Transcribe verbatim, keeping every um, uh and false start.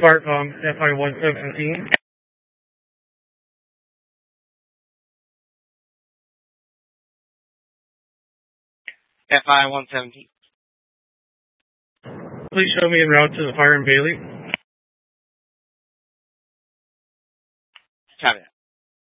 Depart um, F I one seventeen. F I one seventeen. Please show me en route to the fire in Bailey. Copy that.